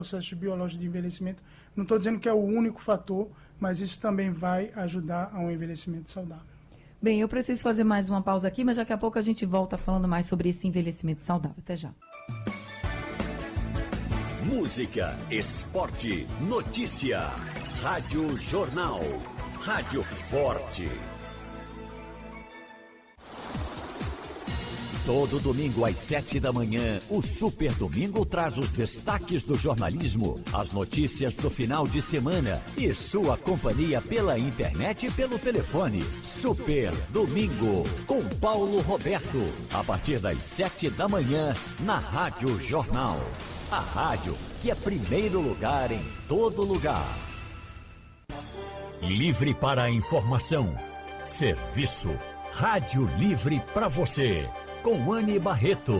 processos biológicos de envelhecimento. Não estou dizendo que é o único fator, mas isso também vai ajudar a um envelhecimento saudável. Bem, eu preciso fazer mais uma pausa aqui, mas daqui a pouco a gente volta falando mais sobre esse envelhecimento saudável. Até já. Música, esporte, notícia. Rádio Jornal. Rádio Forte. Todo domingo às 7 da manhã, o Super Domingo traz os destaques do jornalismo, as notícias do final de semana e sua companhia pela internet e pelo telefone. Super Domingo, com Paulo Roberto, a partir das 7 da manhã, na Rádio Jornal. A rádio que é primeiro lugar em todo lugar. Livre para a informação. Serviço. Rádio Livre para você. Com Anne Barreto.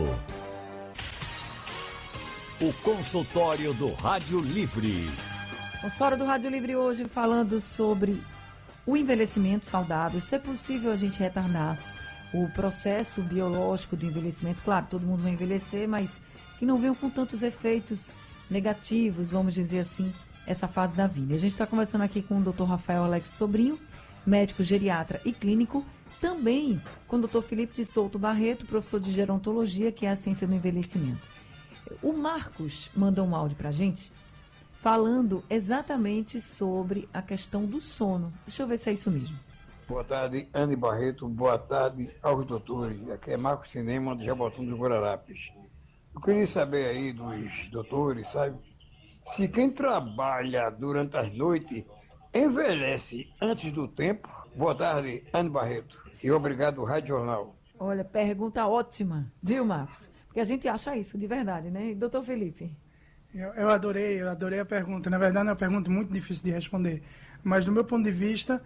O consultório do Rádio Livre. Consultório do Rádio Livre hoje falando sobre o envelhecimento saudável. Se é possível a gente retardar o processo biológico do envelhecimento. Claro, todo mundo vai envelhecer, mas que não venham com tantos efeitos negativos, vamos dizer assim, essa fase da vida. A gente está conversando aqui com o Dr. Rafael Alex Sobrinho, médico geriatra e clínico. Também com o Dr. Felipe de Souto Barreto, professor de gerontologia, que é a ciência do envelhecimento. O Marcos mandou um áudio para a gente, falando exatamente sobre a questão do sono. Deixa eu ver se é isso mesmo. Boa tarde, Anne Barreto. Boa tarde aos doutores. Aqui é Marcos Cinema, de Jabotão dos Guararapes. Eu queria saber aí dos doutores, sabe, se quem trabalha durante as noites envelhece antes do tempo. Boa tarde, Anne Barreto. E obrigado, Rádio Jornal. Olha, pergunta ótima, viu, Marcos? Porque a gente acha isso de verdade, né? Doutor Felipe? Eu adorei a pergunta. Na verdade, é uma pergunta muito difícil de responder. Mas, do meu ponto de vista,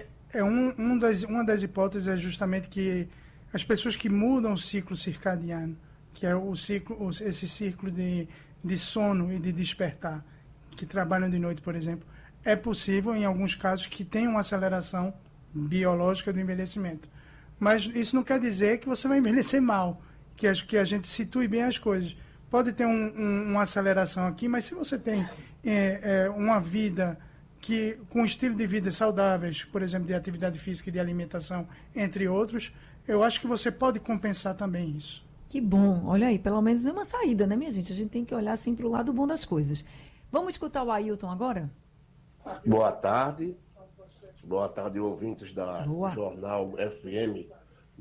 uma das hipóteses é justamente que as pessoas que mudam o ciclo circadiano, que é esse ciclo de sono e de despertar, que trabalham de noite, por exemplo, é possível, em alguns casos, que tenha uma aceleração biológica do envelhecimento. Mas isso não quer dizer que você vai envelhecer mal, que a gente situe bem as coisas. Pode ter uma aceleração aqui, mas se você tem uma vida com estilo de vida saudáveis, por exemplo, de atividade física e de alimentação, entre outros, eu acho que você pode compensar também isso. Que bom, olha aí, pelo menos é uma saída, né, minha gente? A gente tem que olhar assim para o lado bom das coisas. Vamos escutar o Ailton agora? Boa tarde. Boa tarde, ouvintes da Jornal FM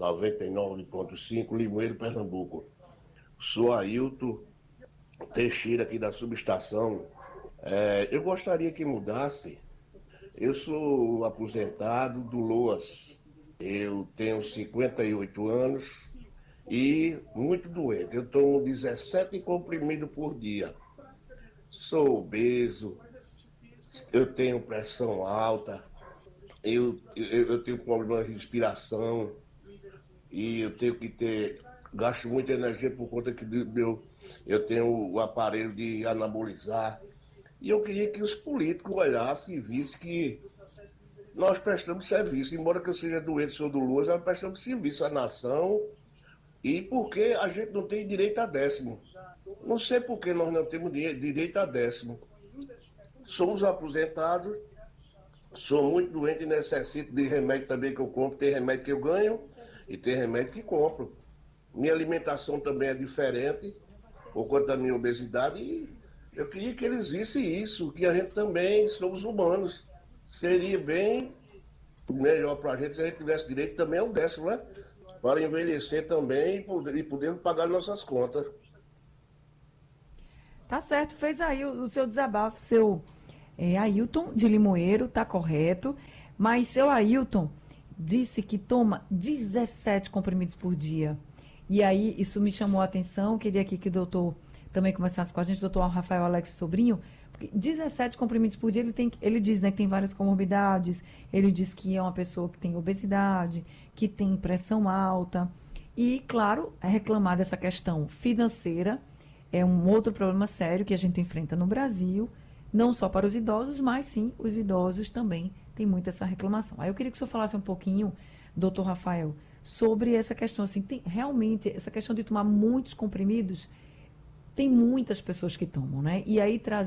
99.5, Limoeiro, Pernambuco. Sou Ailton Teixeira, aqui da subestação. Eu gostaria que mudasse. Eu sou aposentado do LOAS. Eu tenho 58 anos e muito doente. Eu tomo 17 comprimidos por dia. Sou obeso, eu tenho pressão alta, eu tenho problema de respiração e eu tenho que gasto muita energia por conta que eu tenho o aparelho de anabolizar. E eu queria que os políticos olhassem e vissem que nós prestamos serviço, embora que eu seja doente, sou do LOAS, nós prestamos serviço à nação e porque a gente não tem direito a décimo. Não sei por que nós não temos direito a décimo. Somos aposentados, sou muito doente e necessito de remédio também que eu compro. Tem remédio que eu ganho e tem remédio que compro. Minha alimentação também é diferente, por conta da minha obesidade, e eu queria que eles vissem isso, que a gente também somos humanos. Seria bem melhor para a gente se a gente tivesse direito também ao décimo, né? Para envelhecer também e poder pagar nossas contas. Tá certo, fez aí o seu desabafo, seu Ailton de Limoeiro, tá correto, mas seu Ailton disse que toma 17 comprimidos por dia. E aí, isso me chamou a atenção, queria aqui que o doutor também conversasse com a gente, doutor Rafael Alex Sobrinho, porque 17 comprimidos por dia, ele diz, né, que tem várias comorbidades, ele diz que é uma pessoa que tem obesidade, que tem pressão alta, e, claro, reclamar dessa questão financeira é um outro problema sério que a gente enfrenta no Brasil, não só para os idosos, mas sim, os idosos também têm muito essa reclamação. Aí eu queria que o senhor falasse um pouquinho, doutor Rafael, sobre essa questão, assim, realmente, essa questão de tomar muitos comprimidos tem muitas pessoas que tomam, né? E aí